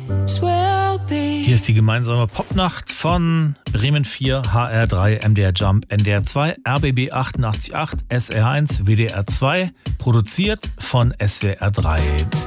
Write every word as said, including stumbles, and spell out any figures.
Hier ist die gemeinsame Popnacht von Bremen vier, H R drei, M D R Jump, N D R zwei, R B B achtundachtzig Komma acht, S R eins, W D R zwei, produziert von S W R drei.